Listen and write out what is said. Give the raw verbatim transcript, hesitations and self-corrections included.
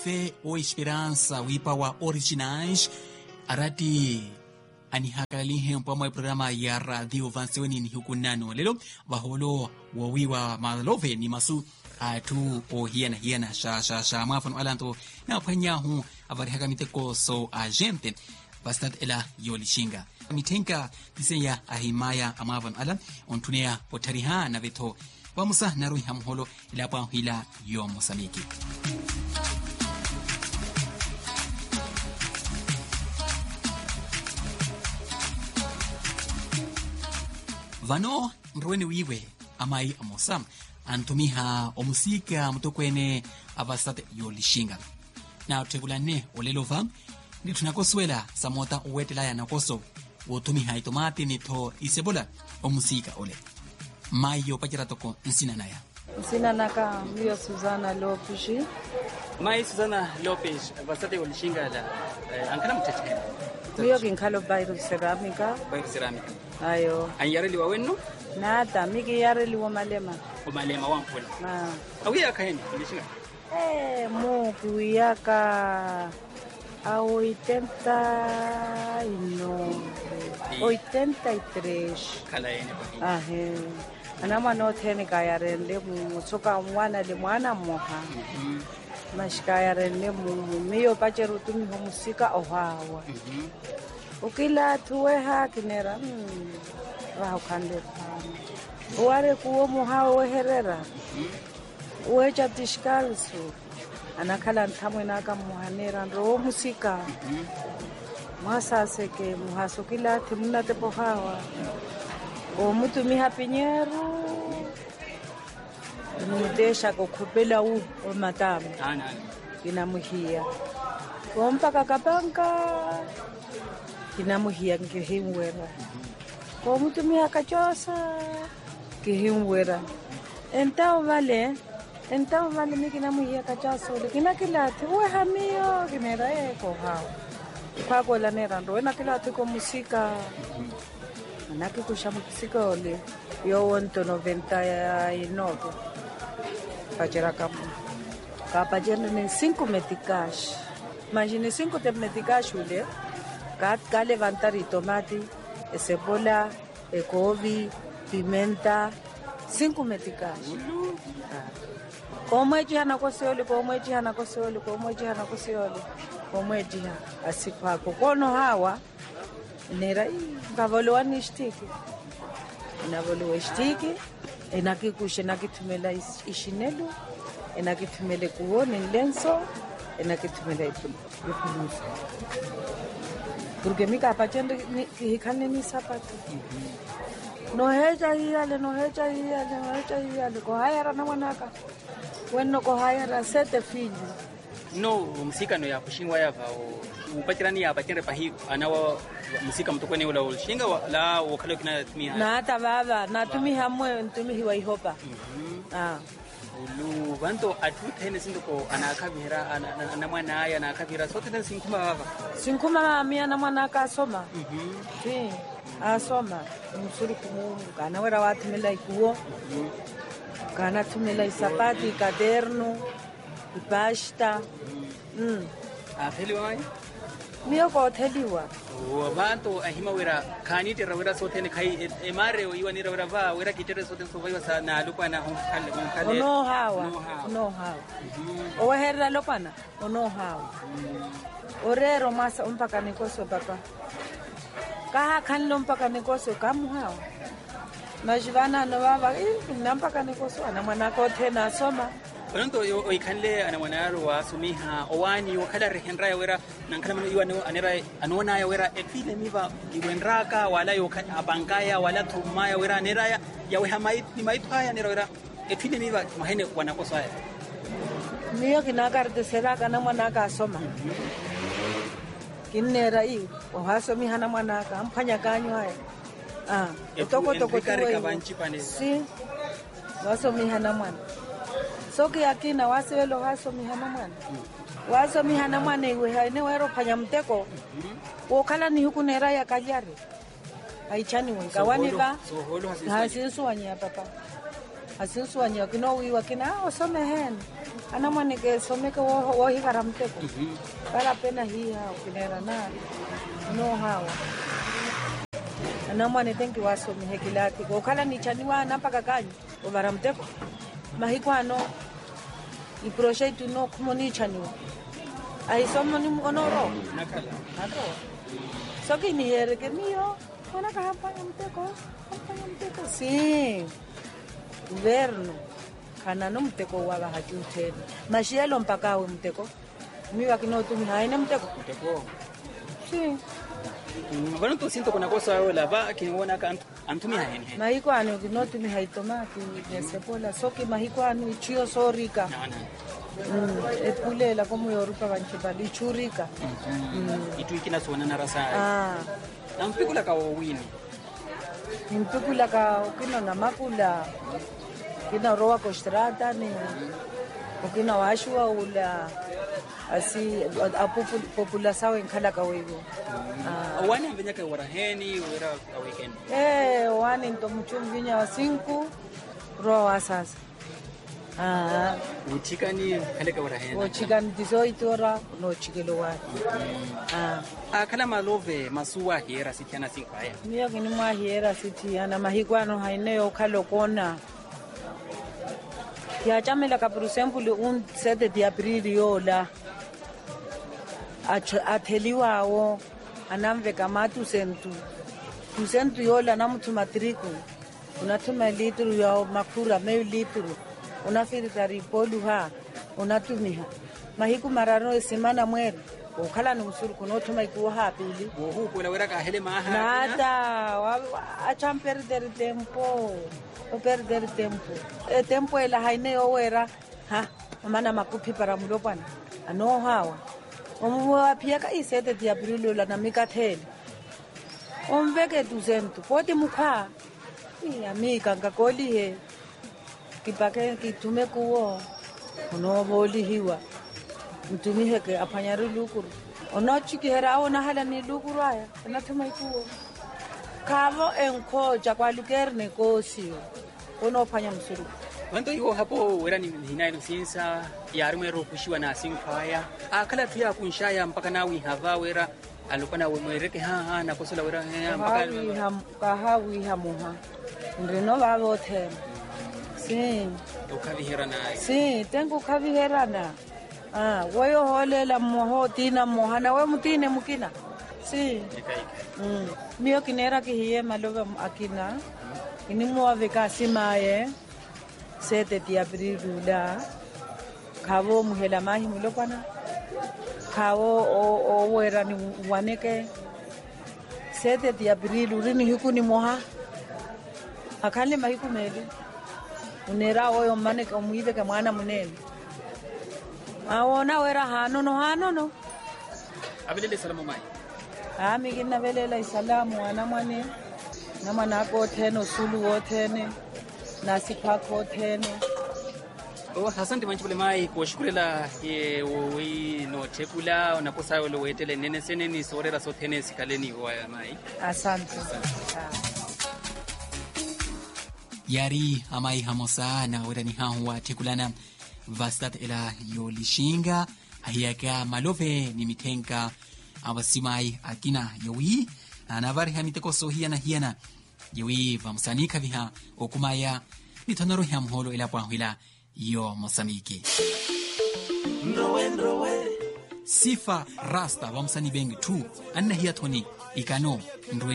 Fé ou esperança, o ipawa originais, arati anihakali hempo mo programa ya radio vanseweni ni hukunano lelo baholo wawiwa malove ni masu atu o hiena hiena sha sha sha mafano alanto na panya hu avari hakamite ko so agente bastat ela yolishinga mitenka tiseya ahimaya amavan alan ontunea potariha na veto bamusa naruhi hamholo ila pa hila yo Mosamiki. Vano nruene wiwe amai amosam antumiha omusika mutokwene abastate yolishinga na tegulane olelova ndi tunakoswela samota uwetela ya nakoso wotumiha itomati nito isebola omusika ole mayo pachira toko nsina naya nsina naka mio Susana Lopes mai Susana Lopes abastate yolishinga la eh, ankana mutechekela mio kinkalo bayro ceramica bayro ceramica ayo anyareli wawenno nada miki yareli wa malema wa malema wampula na awiya kaheni yolishinga eh mo kuyaka a oitenta y nueve oitenta y tres kala yene bahi ahe anama no tene kayarende musoka mwana le mwana moha mashikayarende mu miyo pacheru tumi musika ohawa ukila tuweha kinera raho kande uware kuwo muhawa weherera uwecha tishkalsu anakala ntamwe naka muhanera ro musika masa seke muhaso kila timuna te pohawa o mutu mi hapinyeru mudesha ko khupela u o matamu ana kinamuhia ko mpaka kapanka kinamuhia ngehimwera ko mutu mi akachosa ngehimwera entao vale entao vale mi kinamuhia kachosa kina kilati we hamio kinera eko ha kwa kwa la nera ndo na kilati ko musika naki kusha musika ole yo wonto noventa y nueve pachera kama kapa jene cinco meticash imagine cinco te meticash ule kat ka levantar y tomate cebola ecovi pimenta cinco meticash como eji hana kosiole como eji hana kosiole como eji hana kosiole como eji asipa kono hawa nera ngavolo wanishtiki navolo washtiki enakikushe nakitumela ishinelu enakitumele kuone lenso enakitumela ipulusa porque mika pachende hikane ni sapato no heja yale no heja yale no heja yale ko hayara na mwanaka wenno ko hayara sete fili no musika no ya kushinwa ya vao upatirani ya pachende pahi anawa musika mtokweni ula ulishinga la wakalo kina tumia na hata baba na tumi hamwe tumi hiwa ihopa ah ulu vanto atuta hene sindoko anakavira ana mwana aya anakavira sote na sinkuma baba sinkuma mia na mwana akasoma mhm si asoma msuri kumungu kana wera watumela ikuo kana tumela isapati kaderno ipasta mm afeli wai mio ko theliwa o vanto ahima wera kanite rawera sote ne kai emare iwani rawera va wera kitere sote so vai wasa na lukwana hon kale hon kale no hawa no hawa o herra lopana o no hawa orero masa umpaka nikoso papa kaha kanlo mpaka nikoso kamu hawa majivana no baba nampaka nikoso ana mwana ko tena soma Pronto yo oikanle ana wanaro wa sumiha owani wakala rehenra ya wera nankala mano iwa anera anona ya wera efile miva iwenraka wala yo abangaya wala tumaya wera anera ya ya we hamai ni maitwa nera wera efile miva mahene wanakoso haya miyo kinakarte seraka na mwanaka asoma kinera i ohaso mi hana mwanaka ampanya kanyo haya ah toko toko tuwe si waso mi hana mwana soki akina waselo haso mihana mwana waso mihana mwana iwe haine wero panya mteko okala ni huku nera ya kajari aichani wenga waniva hasinsu wanya papa hasinsu wanya kino wiwa kina osome hen ana mwane ke someke wo wo hikara mteko bala pena hii ha ukinera na no hawa ana mwane tenki waso mihekilati ko kala ni chaniwa na paka kanyi obara mteko mahikwano i projeto no kumoni chaniwa ai somo ni onoro nakala nato so que ni here que mío una caja para mteko para mteko sí verno kana no mteko wala hajuteni mashielo mpaka we mteko miwa kinotumi haina mteko mteko sí mbona tu sinto kuna kosa wewe lava kiniona ka antumi haene mahiko ano kinotumi haitomaki nesepola soki mahiko ano ichio sorika naona mm epulela como yorupa banchiba lichurika mm itu ikina sona na rasa ah nampikula ka wini impikula ka ukino na makula kina roa kostrata ni ukina washua ula asi a população em kala ka wewe ah wani ambenya ka waraheni wera ka weekend eh wani ndo mchumvinya wa cinco roa sasa ah uchikani kale ka waraheni uchikani dezoito ora no chikelo wa ah akala malove masuwa hera sitiana sinkaya miyo kini mwa hera sitiana mahigwano haineyo kalo kona ya chamela ka por exemplo un sete de abril yola atheliwawo anamve kama tu sentu tu sentu yola na mtu matriku unatuma litru ya makura meyo litru unafirita ripolu ha unatumiha mahiku marano semana mweri ukhala nomsuru kunotuma ikuwa hapili wohu kula wera ka hele maha nada a champer del tempo o perder tempo e tempo ela haine owera ha mana makupi para mulopana ano hawa omwa pia ka isete dia abril la na mikathele omveke duzentu poti mukha i amiga ngakoli he kipake kitume kuwo no boli hiwa mtumi heke apanyari lukuru onochiki hera ona hala ni lukuru aya nathuma ikuwo kavo enkoja kwa lukerne kosio ono phanya msuru wanto hiyo hapo wera ni hinaino sinsa yarumero kushiwa na sinkaya akala tuya kunshaya mpaka nawi hava wera alukana mwereke ha ha na kosola wera mpaka ham kahawi hamuha ndino babo them si ukavihera na si tengo kavihera na ah wayo holela moho tina mohana we mutine mukina si mm mio kinera ki hiye malova akina ini muave kasimaye sete de abril la khavo muhela mahi mulopana khavo o o wera ni waneke sete de abril rini hikuni moha akale mahi kumeli unera oyo mane ka muive ka mwana munene awona wera hano no hano no abelele salamu mai ami kina belela isalamu ana mwane na mwana ko theno sulu wo thene nasi phako thene oh asante manchibule mai kushkurela ye wi no tekula unaposa wale wetele nene seneni sorera so thene sikaleni wa mai asante yari amai hamosa na werani hawa tekulana vastat ela yolishinga hayaka malove ni mitenka abasimai akina yowi anavari hamiteko sohiana hiana yowi vamsanika viha okumaya nitonoro hamholo ela pahila yo Mozambique nrowe nrowe sifa rasta vamsani bengi tu anna hiya thoni ikano nrowe